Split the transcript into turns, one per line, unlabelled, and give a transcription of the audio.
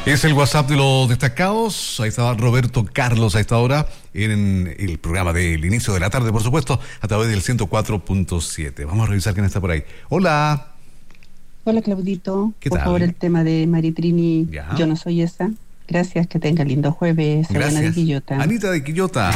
Es el WhatsApp de los destacados. Ahí estaba Roberto Carlos a esta hora en el programa del inicio de la tarde, por supuesto, a través del 104.7. Vamos a revisar quién está por ahí. Hola.
Hola, Claudito.
¿Qué
por
tal?
favor, el tema de Maritrini,
Ya.
Yo no soy esa. Gracias, que tenga lindo jueves. Ana de
Gracias.
Quillota.
Anita de Quillota.